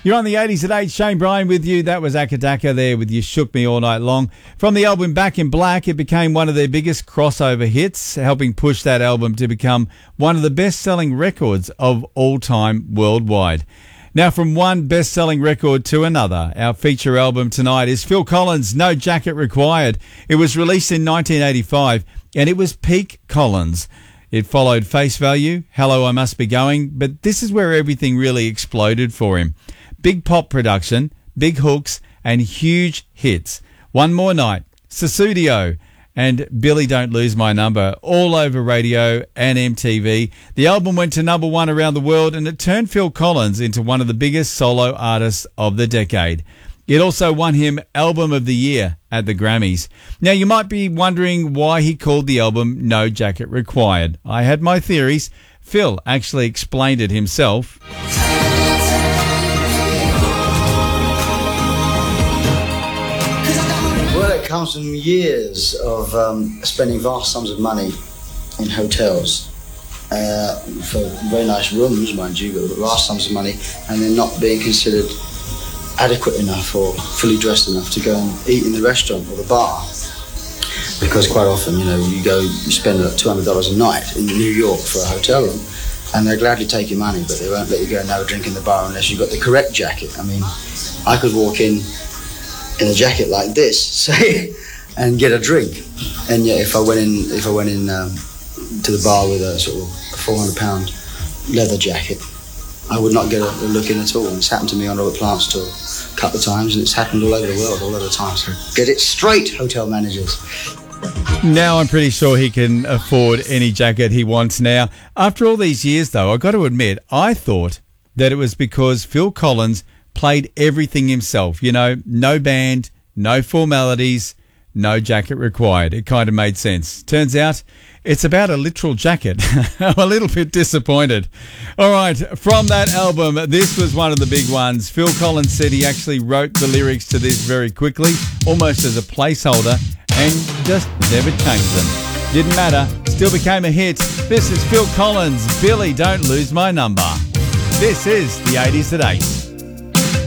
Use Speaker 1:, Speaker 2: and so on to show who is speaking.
Speaker 1: You're on the 80s at 8. Shane Bryan with you. That was Akadaka there with You Shook Me All Night Long. From the album Back in Black, it became one of their biggest crossover hits, helping push that album to become one of the best-selling records of all time worldwide. Now, from one best-selling record to another, our feature album tonight is Phil Collins' No Jacket Required. It was released in 1985, and it was peak Collins. It followed Face Value, Hello I Must Be Going, but this is where everything really exploded for him. Big pop production, big hooks, and huge hits. One More Night, Susudio, and Billy Don't Lose My Number, all over radio and MTV. The album went to number one around the world, and it turned Phil Collins into one of the biggest solo artists of the decade. It also won him Album of the Year at the Grammys. Now, you might be wondering why he called the album No Jacket Required. I had my theories. Phil actually explained it himself.
Speaker 2: Well, it comes from years of spending vast sums of money in hotels for very nice rooms, mind you, but vast sums of money, and then not being considered adequate enough or fully dressed enough to go and eat in the restaurant or the bar. Because quite often, you spend like $200 a night in New York for a hotel room, and they'll gladly take your money, but they won't let you go and have a drink in the bar unless you've got the correct jacket. I mean, I could walk in a jacket like this, say, and get a drink, and yet if I went in to the bar with a sort of £400 leather jacket, I would not get a look in at all. And it's happened to me on Robert Plant's tour a couple of times, and it's happened all over the world, all over the time. So get it straight, hotel managers.
Speaker 1: Now I'm pretty sure he can afford any jacket he wants now. After all these years, though, I've got to admit, I thought that it was because Phil Collins played everything himself. No band, no formalities, no jacket required. It kind of made sense. Turns out it's about a literal jacket. I'm a little bit disappointed. All right, from that album, this was one of the big ones. Phil Collins said he actually wrote the lyrics to this very quickly, almost as a placeholder, and just never changed them. Didn't matter, still became a hit. This is Phil Collins, Billy Don't Lose My Number. This is the 80s at 8.